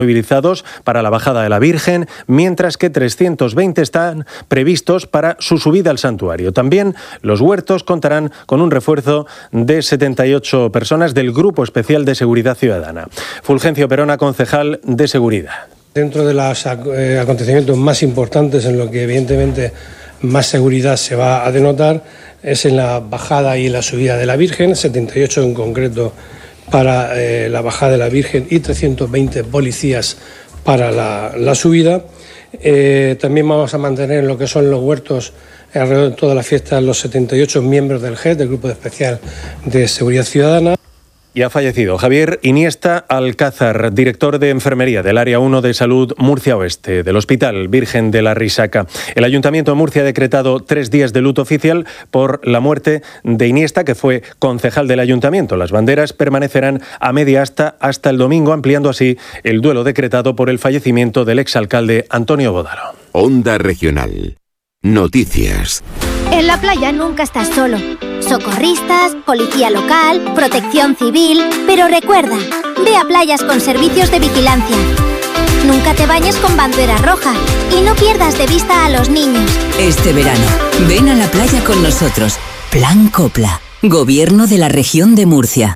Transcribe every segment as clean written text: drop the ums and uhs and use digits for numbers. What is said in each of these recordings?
movilizados para la bajada de la Virgen, mientras que 320 están previstos para su subida al santuario. También los huertos contarán con un refuerzo de 78 personas del Grupo Especial de Seguridad Ciudadana. Fulgencio Perona, concejal de Seguridad. Dentro de los acontecimientos más importantes, en lo que evidentemente más seguridad se va a denotar, es en la bajada y en la subida de la Virgen, 78 en concreto para la bajada de la Virgen y 320 policías para la subida. También vamos a mantener en lo que son los huertos alrededor de toda la fiesta los 78 miembros del GES, del Grupo Especial de Seguridad Ciudadana. Y ha fallecido Javier Iniesta Alcázar, director de Enfermería del Área 1 de Salud Murcia Oeste, del Hospital Virgen de la Risaca. El Ayuntamiento de Murcia ha decretado 3 días de luto oficial por la muerte de Iniesta, que fue concejal del Ayuntamiento. Las banderas permanecerán a media asta hasta el domingo, ampliando así el duelo decretado por el fallecimiento del exalcalde Antonio Bodaro. Onda Regional. Noticias. En la playa nunca estás solo. Socorristas, policía local, protección civil... Pero recuerda, ve a playas con servicios de vigilancia. Nunca te bañes con bandera roja y no pierdas de vista a los niños. Este verano, ven a la playa con nosotros. Plan Copla, Gobierno de la Región de Murcia.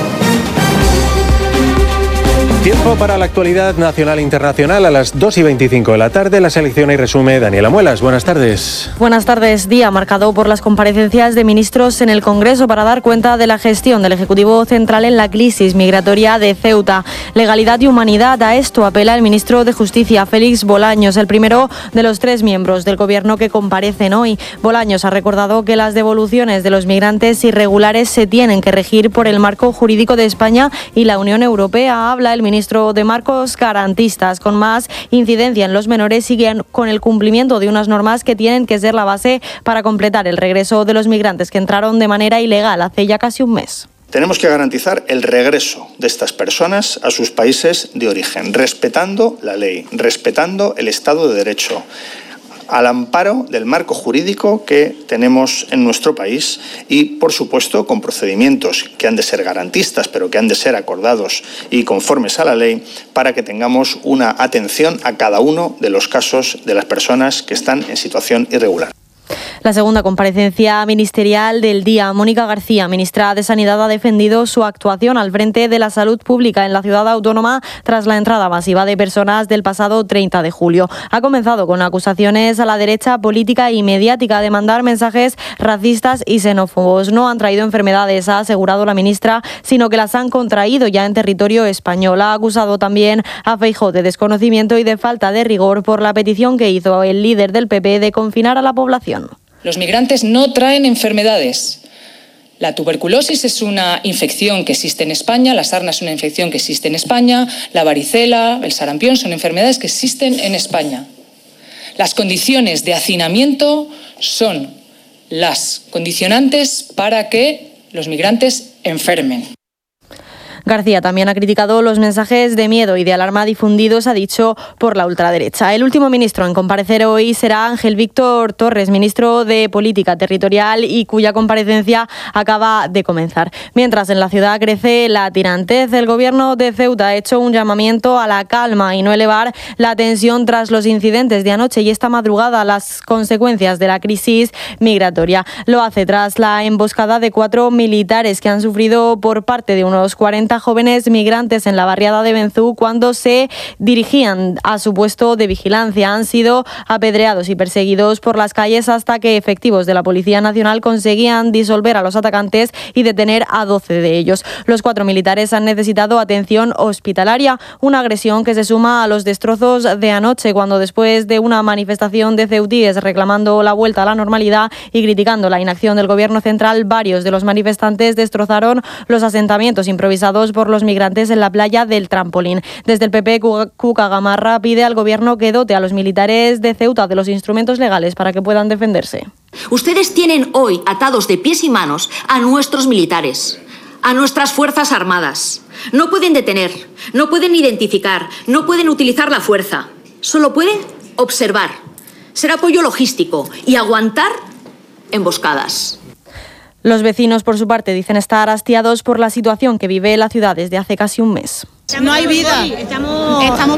Tiempo para la actualidad nacional e internacional a las 2:25 de la tarde. La selección y resume Daniela Muelas. Buenas tardes. Buenas tardes. Día marcado por las comparecencias de ministros en el Congreso para dar cuenta de la gestión del Ejecutivo Central en la crisis migratoria de Ceuta. Legalidad y humanidad. A esto apela el ministro de Justicia, Félix Bolaños, el primero de los 3 miembros del Gobierno que comparecen hoy. Bolaños ha recordado que las devoluciones de los migrantes irregulares se tienen que regir por el marco jurídico de España y la Unión Europea. Habla el ministro de marcos garantistas. Con más incidencia en los menores, siguen con el cumplimiento de unas normas que tienen que ser la base para completar el regreso de los migrantes que entraron de manera ilegal hace ya casi un mes. Tenemos que garantizar el regreso de estas personas a sus países de origen, respetando la ley, respetando el Estado de Derecho, al amparo del marco jurídico que tenemos en nuestro país y, por supuesto, con procedimientos que han de ser garantistas, pero que han de ser acordados y conformes a la ley, para que tengamos una atención a cada uno de los casos de las personas que están en situación irregular. La segunda comparecencia ministerial del día. Mónica García, ministra de Sanidad, ha defendido su actuación al frente de la salud pública en la ciudad autónoma tras la entrada masiva de personas del pasado 30 de julio. Ha comenzado con acusaciones a la derecha política y mediática de mandar mensajes racistas y xenófobos. No han traído enfermedades, ha asegurado la ministra, sino que las han contraído ya en territorio español. Ha acusado también a Feijóo de desconocimiento y de falta de rigor por la petición que hizo el líder del PP de confinar a la población. Los migrantes no traen enfermedades. La tuberculosis es una infección que existe en España, la sarna es una infección que existe en España, la varicela, el sarampión son enfermedades que existen en España. Las condiciones de hacinamiento son las condicionantes para que los migrantes enfermen. García también ha criticado los mensajes de miedo y de alarma difundidos, ha dicho, por la ultraderecha. El último ministro en comparecer hoy será Ángel Víctor Torres, ministro de Política Territorial, y cuya comparecencia acaba de comenzar. Mientras en la ciudad crece la tirantez, el Gobierno de Ceuta ha hecho un llamamiento a la calma y no elevar la tensión tras los incidentes de anoche y esta madrugada, las consecuencias de la crisis migratoria. Lo hace tras la emboscada de 4 militares que han sufrido por parte de unos 40 jóvenes migrantes en la barriada de Benzú cuando se dirigían a su puesto de vigilancia. Han sido apedreados y perseguidos por las calles hasta que efectivos de la Policía Nacional conseguían disolver a los atacantes y detener a 12 de ellos. Los 4 militares han necesitado atención hospitalaria, una agresión que se suma a los destrozos de anoche cuando, después de una manifestación de ceutíes reclamando la vuelta a la normalidad y criticando la inacción del Gobierno central, varios de los manifestantes destrozaron los asentamientos improvisados por los migrantes en la playa del Trampolín. Desde el PP, Cuca Gamarra pide al Gobierno que dote a los militares de Ceuta de los instrumentos legales para que puedan defenderse. Ustedes tienen hoy atados de pies y manos a nuestros militares, a nuestras Fuerzas Armadas. No pueden detener, no pueden identificar, no pueden utilizar la fuerza. Solo pueden observar, ser apoyo logístico y aguantar emboscadas. Los vecinos, por su parte, dicen estar hastiados por la situación que vive la ciudad desde hace casi un mes. No hay vida. Estamos